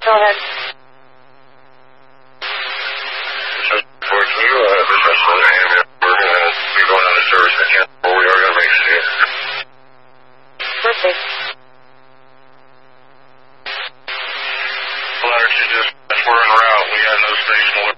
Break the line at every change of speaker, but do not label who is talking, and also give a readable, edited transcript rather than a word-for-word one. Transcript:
Go ahead.
For you, the rest of the name, we're going to be going on a service in here, but we are going to make it.
Perfect.
Letter to just, we're en route. We got no station